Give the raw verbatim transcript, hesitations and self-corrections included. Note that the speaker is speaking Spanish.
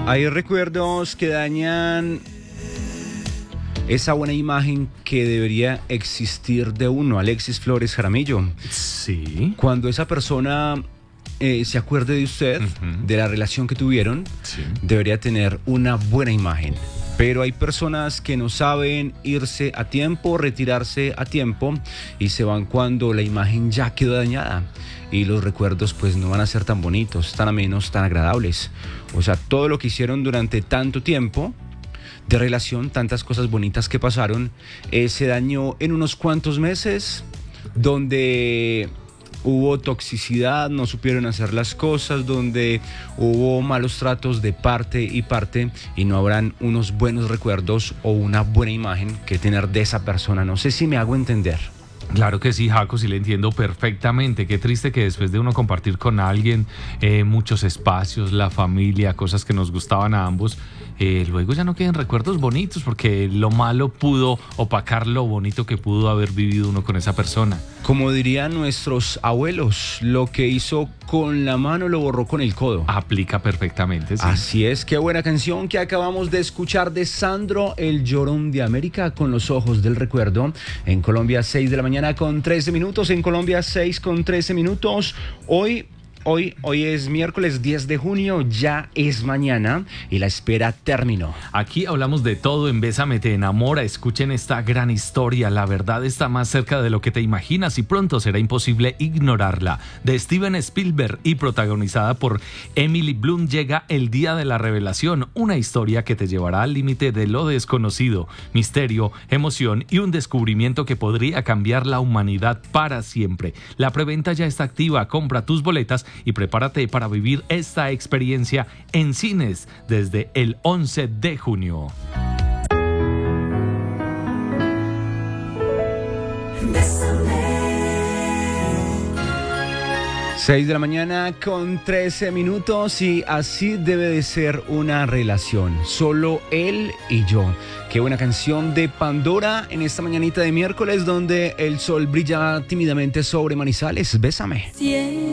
Hay recuerdos que dañan esa buena imagen que debería existir de uno. Alexis Flores Jaramillo. Sí. Cuando esa persona eh, se acuerde de usted, uh-huh. de la relación que tuvieron, sí. debería tener una buena imagen. Pero hay personas que no saben irse a tiempo, retirarse a tiempo y se van cuando la imagen ya quedó dañada y los recuerdos pues no van a ser tan bonitos, tan amenos, tan agradables. O sea, todo lo que hicieron durante tanto tiempo de relación, tantas cosas bonitas que pasaron, eh, se dañó en unos cuantos meses donde hubo toxicidad, no supieron hacer las cosas, donde hubo malos tratos de parte y parte y no habrán unos buenos recuerdos o una buena imagen que tener de esa persona. No sé si me hago entender. Claro que sí, Jaco, sí le entiendo perfectamente. Qué triste que después de uno compartir con alguien eh, muchos espacios, la familia, cosas que nos gustaban a ambos, eh, luego ya no queden recuerdos bonitos porque lo malo pudo opacar lo bonito que pudo haber vivido uno con esa persona. Como dirían nuestros abuelos, lo que hizo con la mano lo borró con el codo. Aplica perfectamente, sí. Así es, qué buena canción que acabamos de escuchar de Sandro, el llorón de América, con los ojos del recuerdo. En Colombia, seis de la mañana con trece minutos. En Colombia, seis con trece minutos. Hoy... Hoy, hoy es miércoles diez de junio, ya es mañana y la espera terminó. Aquí hablamos de todo en Bésame te enamora. Escuchen esta gran historia. La verdad está más cerca de lo que te imaginas y pronto será imposible ignorarla. De Steven Spielberg y protagonizada por Emily Blunt llega El día de la revelación. Una historia que te llevará al límite de lo desconocido. Misterio, emoción y un descubrimiento que podría cambiar la humanidad para siempre. La preventa ya está activa. Compra tus boletas y prepárate para vivir esta experiencia en cines desde el once de junio. seis de la mañana con trece minutos y así debe de ser una relación, solo él y yo. Qué buena canción de Pandora en esta mañanita de miércoles donde el sol brilla tímidamente sobre Manizales. Bésame.